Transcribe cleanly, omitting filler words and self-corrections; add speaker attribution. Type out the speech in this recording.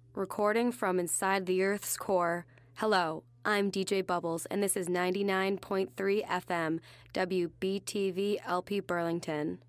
Speaker 1: Recording from inside the Earth's core. Hello, I'm DJ Bubbles, and this is 99.3 FM, WBTV LP Burlington.